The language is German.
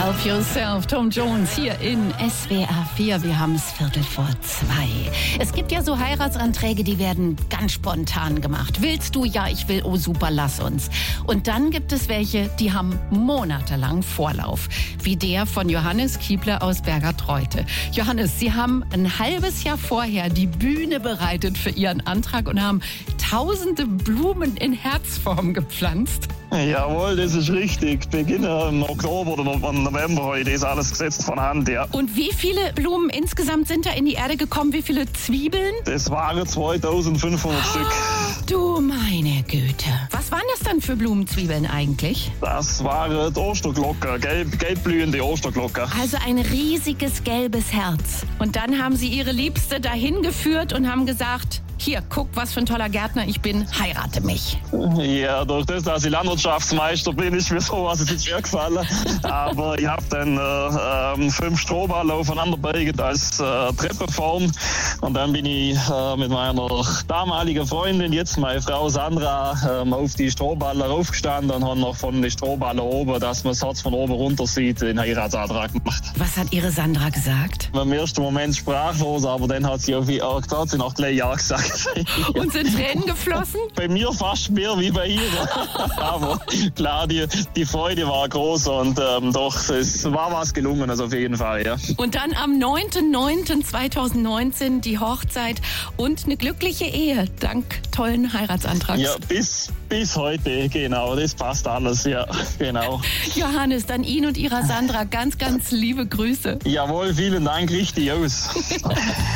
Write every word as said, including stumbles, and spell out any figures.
Help Yourself, Tom Jones hier in S W R vier. Wir haben es Viertel vor zwei. Es gibt ja so Heiratsanträge, die werden ganz spontan gemacht. Willst du? Ja, ich will. Oh super, lass uns. Und dann gibt es welche, die haben monatelang Vorlauf. Wie der von Johannes Kiebler aus Berger-Treute. Johannes, Sie haben ein halbes Jahr vorher die Bühne bereitet für Ihren Antrag und haben tausende Blumen in Herzform gepflanzt. Jawohl, das ist richtig. Beginne im Oktober oder im November habe ich das alles gesetzt von Hand, ja. Und wie viele Blumen insgesamt sind da in die Erde gekommen? Wie viele Zwiebeln? Das waren zweitausendfünfhundert Stück. Du meine Güte. Was waren das dann für Blumenzwiebeln eigentlich? Das waren die Osterglocken, gelb, gelbblühende Osterglocken. Also ein riesiges gelbes Herz. Und dann haben Sie Ihre Liebste dahin geführt und haben gesagt, hier, guck, was für ein toller Gärtner ich bin, heirate mich. Ja, durch das, dass ich Landwirtschaftsmeister bin, ist mir sowas jetzt schwer gefallen. Aber ich habe dann äh, fünf Strohballen aufeinander gelegt als äh, Treppenform. Und dann bin ich äh, mit meiner damaligen Freundin, jetzt meine Frau Sandra, äh, auf die Strohballen raufgestanden und habe noch von den Strohballen oben, dass man das Herz von oben runter sieht, den Heiratsantrag gemacht. Was hat Ihre Sandra gesagt? Im ersten Moment sprachlos, aber dann hat sie, auf, hat sie noch gleich Ja gesagt. Und sind Tränen geflossen? Bei mir fast mehr wie bei ihr. Aber klar, die, die Freude war groß und ähm, doch, es war was gelungen, also auf jeden Fall, ja. Und dann am neunten neunten zweitausendneunzehn die Hochzeit und eine glückliche Ehe, dank tollen Heiratsantrags. Ja, bis, bis heute, genau, das passt alles, ja, genau. Johannes, dann Ihnen und Ihrer Sandra ganz, ganz liebe Grüße. Jawohl, vielen Dank, richtig aus.